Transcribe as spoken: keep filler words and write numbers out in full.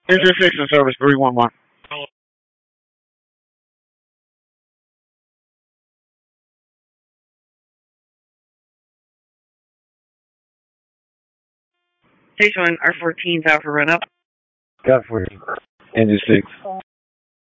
Engine six in service three one one. Station one, R fourteen, Alpha run up. Got for you. Engine six.